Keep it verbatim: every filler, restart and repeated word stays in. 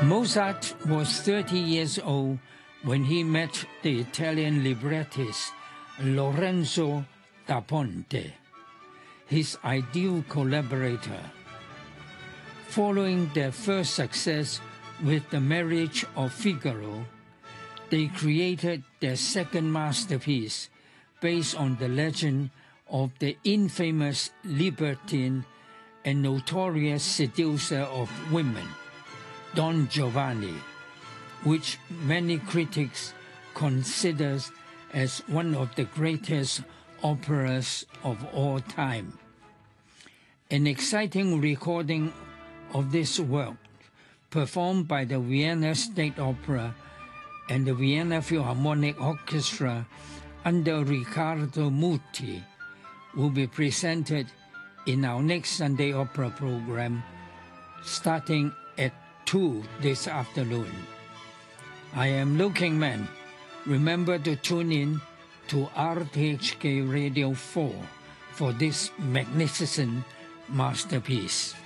Mozart was thirty years old when he met the Italian librettist Lorenzo da Ponte, his ideal collaborator. Following their first success with The Marriage of Figaro, they created their second masterpiece based on the legend of the infamous libertine and notorious seducer of women, Don Giovanni, which many critics consider as one of the greatest operas of all time. An exciting recording of this work, performed by the Vienna State Opera and the Vienna Philharmonic Orchestra under Riccardo Muti, will be presented in our next Sunday Opera program, starting at two this afternoon. I am Liu Kingman. Remember to tune in to R T H K Radio four for this magnificent masterpiece.